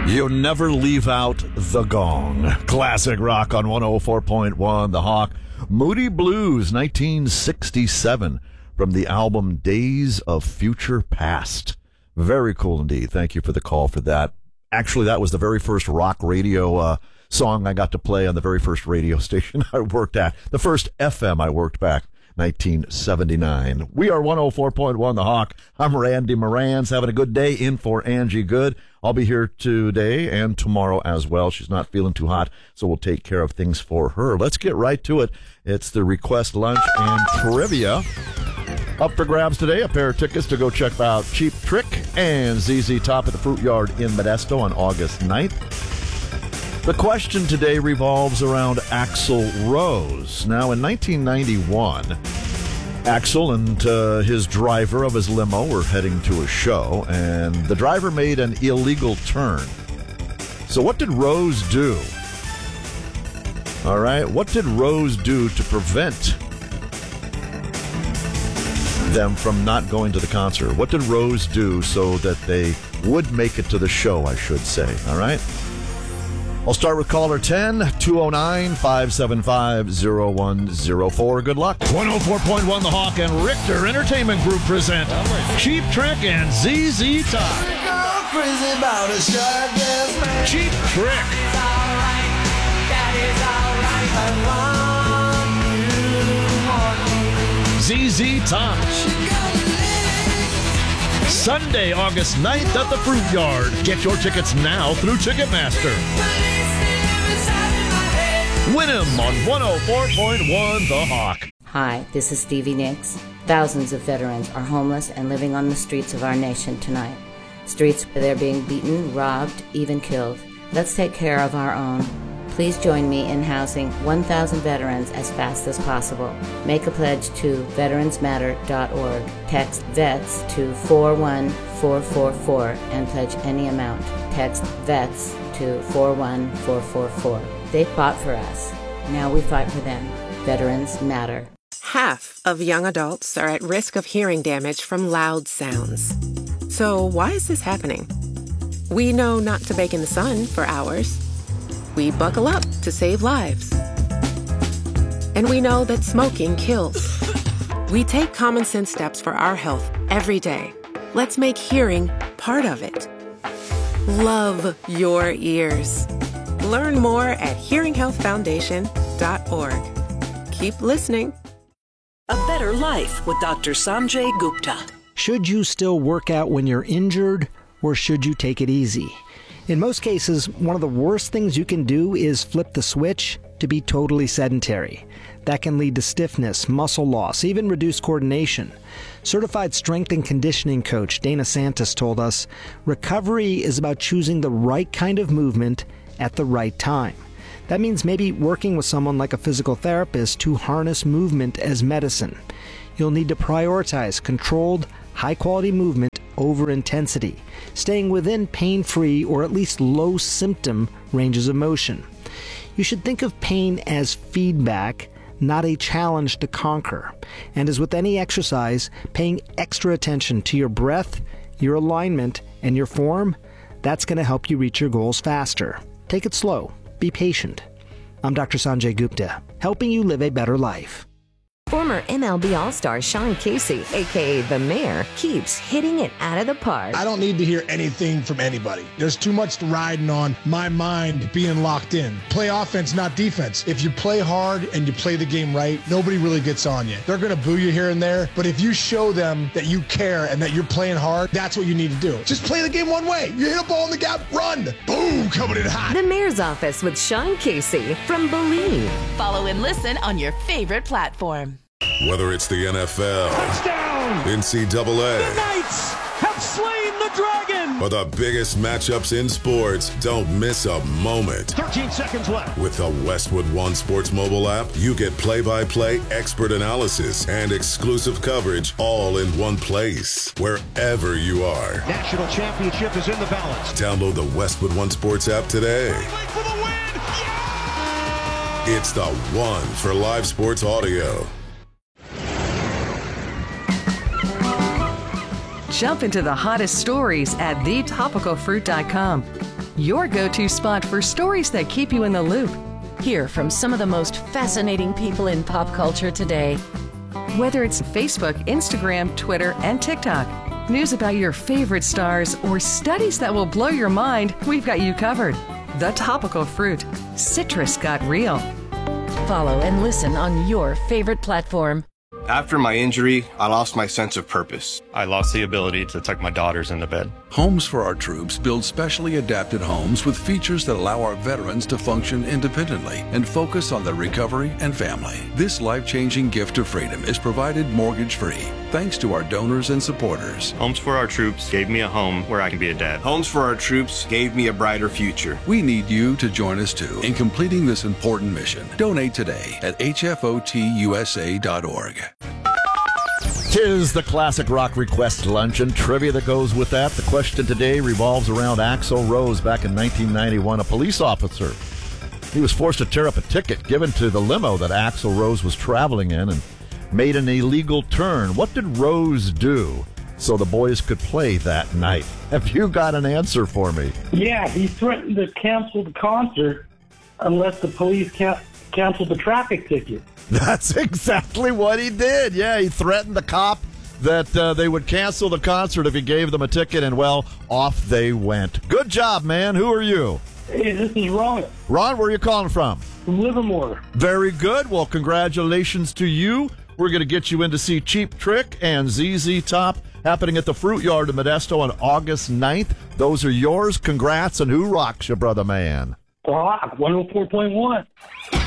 You never leave out the gong. Classic rock on 104.1 The Hawk. Moody Blues, 1967, from the album Days of Future Past. Very cool indeed. Thank you for the call for that. Actually, that was the very first rock radio song I got to play on the very first radio station I worked at. The first FM I worked back, 1979. We are 104.1 The Hawk. I'm Randy Morans, having a good day in for Angie Good. I'll be here today and tomorrow as well. She's not feeling too hot, so we'll take care of things for her. Let's get right to it. It's the Request Lunch and Trivia. Up for grabs today, a pair of tickets to go check out Cheap Trick and ZZ Top at the Fruit Yard in Modesto on August 9th. The question today revolves around Axl Rose. Now, in 1991, Axl and his driver of his limo were heading to a show, and the driver made an illegal turn. So what did Rose do? All right, what did Rose do to prevent them from not going to the concert? What did Rose do so that they would make it to the show, I should say? All right? I'll start with caller 10, 209-575-0104. Good luck. 104.1 The Hawk and Richter Entertainment Group present Cheap Trick and ZZ Top. Cheap Trick. ZZ Top. Sunday, August 9th at the Fruit Yard. Get your tickets now through Ticketmaster. Win 'em on 104.1 The Hawk. Hi, this is Stevie Nicks. Thousands of veterans are homeless and living on the streets of our nation tonight. Streets where they're being beaten, robbed, even killed. Let's take care of our own. Please join me in housing 1,000 veterans as fast as possible. Make a pledge to veteransmatter.org. Text VETS to 41444 and pledge any amount. Text VETS to 41444. They fought for us. Now we fight for them. Veterans matter. Half of young adults are at risk of hearing damage from loud sounds. So why is this happening? We know not to bake in the sun for hours. We buckle up to save lives. And we know that smoking kills. We take common sense steps for our health every day. Let's make hearing part of it. Love your ears. Learn more at hearinghealthfoundation.org. Keep listening. A Better Life with Dr. Sanjay Gupta. Should you still work out when you're injured, or should you take it easy? In most cases, one of the worst things you can do is flip the switch to be totally sedentary. That can lead to stiffness, muscle loss, even reduced coordination. Certified strength and conditioning coach Dana Santos told us, recovery is about choosing the right kind of movement at the right time. That means maybe working with someone like a physical therapist to harness movement as medicine. You'll need to prioritize controlled, high-quality movement over intensity, staying within pain-free or at least low-symptom ranges of motion. You should think of pain as feedback, not a challenge to conquer. And as with any exercise, paying extra attention to your breath, your alignment, and your form, that's going to help you reach your goals faster. Take it slow. Be patient. I'm Dr. Sanjay Gupta, helping you live a better life. Former MLB All-Star Sean Casey, a.k.a. The Mayor, keeps hitting it out of the park. I don't need to hear anything from anybody. There's too much riding on my mind being locked in. Play offense, not defense. If you play hard and you play the game right, nobody really gets on you. They're going to boo you here and there, but if you show them that you care and that you're playing hard, that's what you need to do. Just play the game one way. You hit a ball in the gap, run. Boom, coming in hot. The Mayor's Office with Sean Casey from Believe. Follow and listen on your favorite platform. Whether it's the NFL, touchdown, NCAA, the Knights have slain the dragon, or the biggest matchups in sports, don't miss a moment. 13 seconds left. With the Westwood One Sports mobile app, you get play-by-play expert analysis and exclusive coverage all in one place, wherever you are. National championship is in the balance. Download the Westwood One Sports app today. Wait for the win! Yeah! It's the one for live sports audio. Jump into the hottest stories at thetopicalfruit.com. your go-to spot for stories that keep you in the loop. Hear from some of the most fascinating people in pop culture today. Whether it's Facebook, Instagram, Twitter, and TikTok, news about your favorite stars, or studies that will blow your mind, we've got you covered. The Topical Fruit. Citrus got real. Follow and listen on your favorite platform. After my injury, I lost my sense of purpose. I lost the ability to tuck my daughters into bed. Homes for Our Troops builds specially adapted homes with features that allow our veterans to function independently and focus on their recovery and family. This life-changing gift of freedom is provided mortgage-free, thanks to our donors and supporters. Homes for Our Troops gave me a home where I can be a dad. Homes for Our Troops gave me a brighter future. We need you to join us too in completing this important mission. Donate today at hfotusa.org. 'Tis the classic rock request lunch and trivia that goes with that. The question today revolves around Axl Rose. Back in 1991, a police officer, he was forced to tear up a ticket given to the limo that Axl Rose was traveling in and made an illegal turn. What did Rose do so the boys could play that night? Have you got an answer for me? Yeah, he threatened to cancel the concert unless the police canceled the traffic ticket. That's exactly what he did. Yeah, he threatened the cop that they would cancel the concert if he gave them a ticket, and, well, off they went. Good job, man. Who are you? Hey, this is Ron. Ron, where are you calling from? From Livermore. Very good. Well, congratulations to you. We're going to get you in to see Cheap Trick and ZZ Top happening at the Fruit Yard in Modesto on August 9th. Those are yours. Congrats, and who rocks you, brother man? Rock 104.1.